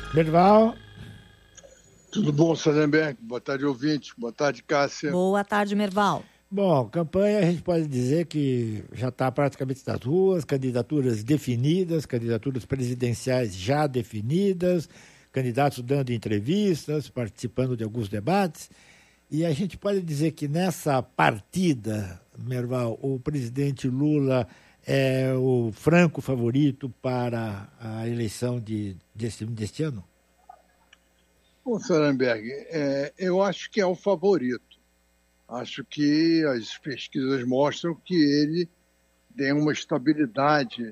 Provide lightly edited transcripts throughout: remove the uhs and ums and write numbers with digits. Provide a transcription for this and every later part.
Merval. Tudo bom, Salemberg? Boa tarde, ouvinte. Boa tarde, Cássia. Boa tarde, Merval. Bom, campanha a gente pode dizer que já está praticamente nas ruas, candidaturas definidas, candidaturas presidenciais já definidas, candidatos dando entrevistas, participando de alguns debates. E a gente pode dizer que nessa partida, Merval, o presidente Lula é o franco favorito para a eleição deste ano? Bom, Salemberg, eu acho que é o favorito. Acho que as pesquisas mostram que ele tem uma estabilidade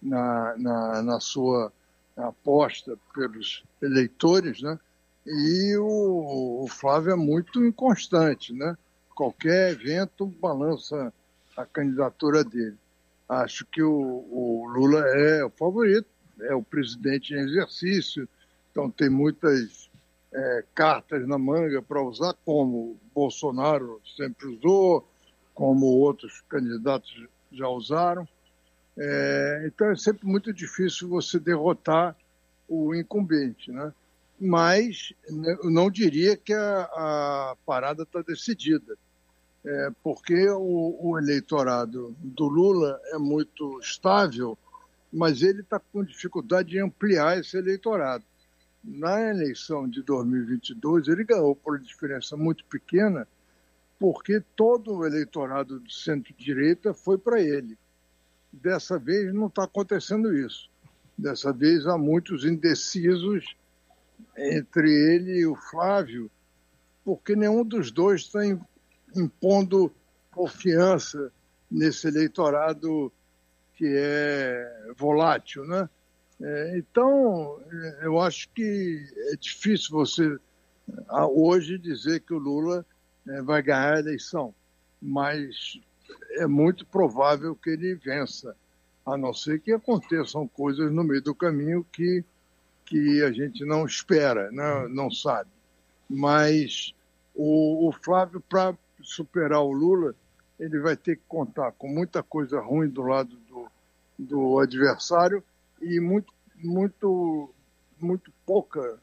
na sua aposta pelos eleitores, né? E o Flávio é muito inconstante, né? Qualquer evento balança a candidatura dele. Acho que o Lula é o favorito, é o presidente em exercício, então tem muitas cartas na manga para usar, como o Bolsonaro sempre usou, como outros candidatos já usaram. Então é sempre muito difícil você derrotar o incumbente, né? Mas eu não diria que a parada está decidida, porque o eleitorado do Lula é muito estável, mas ele está com dificuldade de ampliar esse eleitorado. Na eleição de 2022, ele ganhou por diferença muito pequena, porque todo o eleitorado de centro-direita foi para ele. Dessa vez não está acontecendo isso. Dessa vez há muitos indecisos entre ele e o Flávio, porque nenhum dos dois está impondo confiança nesse eleitorado que é volátil, né? Então, eu acho que é difícil você hoje dizer que o Lula vai ganhar a eleição, mas é muito provável que ele vença, a não ser que aconteçam coisas no meio do caminho que a gente não espera, não sabe. Mas o Flávio, para superar o Lula, ele vai ter que contar com muita coisa ruim do lado do adversário e muito pouca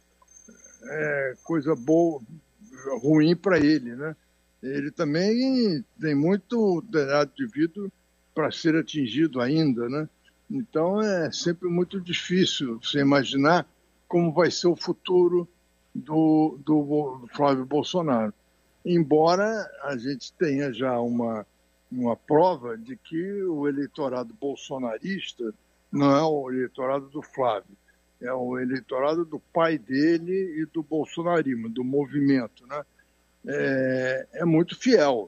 coisa boa, ruim para ele, né? Ele também tem muito telhado de vidro para ser atingido ainda, né? Então é sempre muito difícil você imaginar como vai ser o futuro do Flávio Bolsonaro. Embora a gente tenha já uma prova de que o eleitorado bolsonarista não é o eleitorado do Flávio, é o eleitorado do pai dele e do bolsonarismo, do movimento, né? É muito fiel,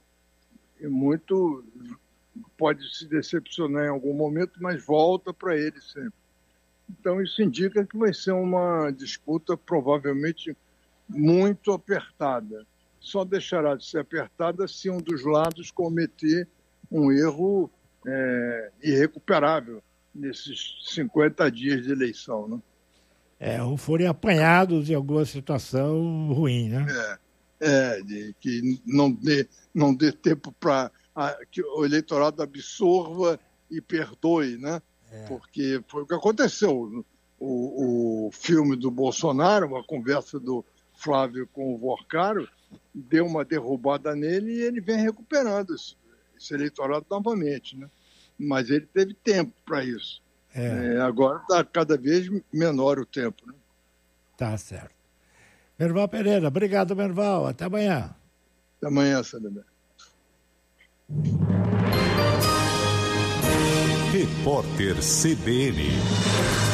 pode se decepcionar em algum momento, mas volta para ele sempre. Então isso indica que vai ser uma disputa provavelmente muito apertada. Só deixará de ser apertada se um dos lados cometer um erro irrecuperável nesses 50 dias de eleição, né? Ou forem apanhados em alguma situação ruim, né? De que não dê tempo para que o eleitorado absorva e perdoe, né? Porque foi o que aconteceu. O filme do Bolsonaro, a conversa do Flávio com o Vorcaro, deu uma derrubada nele e ele vem recuperando esse eleitorado novamente, né? Mas ele teve tempo para isso. Agora está cada vez menor o tempo, né? Tá certo. Merval Pereira, obrigado, Merval. Até amanhã. Até amanhã, Salemberg. Repórter CBN.